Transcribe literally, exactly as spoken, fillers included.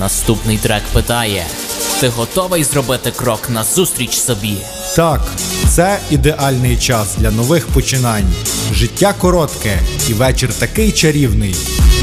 Наступний трек питає: ти готовий зробити крок назустріч собі? Так, це ідеальний час для нових починань. Життя коротке і вечір такий чарівний.